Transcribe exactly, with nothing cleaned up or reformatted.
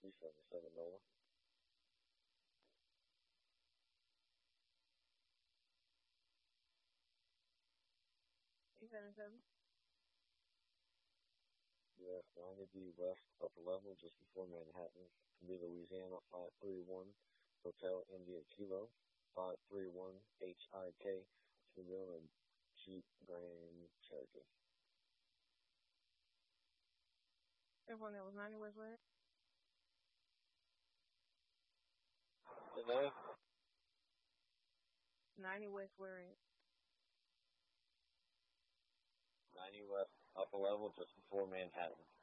three seven seven Nola. Eight seven seven. U S ninety B West upper level just before Manhattan. Be Louisiana five three one Hotel India Kilo five three one H I K Civil and Jeep Grand Cherokee. Everyone that was ninety West where? The name? ninety West where is? ninety West upper level just before Manhattan.